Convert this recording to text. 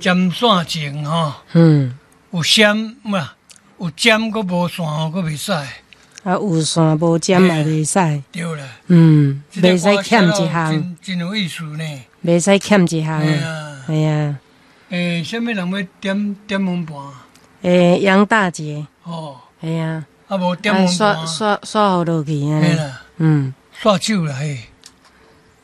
针线前吼，有线嘛，有针佫无线吼，佫袂使。 啊，有线无针也袂使。 对啦。 袂使欠一项。 真有意思呢。 袂使欠一项。系啊。 什么人要点门盘？ 杨大姐。 哦。 系啊。 啊，无点门盘。 刷好落去啊。 嘿啦。刷手啦嘿。